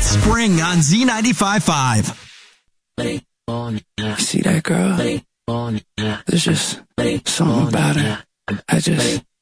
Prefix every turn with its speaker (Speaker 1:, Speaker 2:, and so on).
Speaker 1: It's spring on Z95.5.
Speaker 2: See that girl? There's just something about her. I just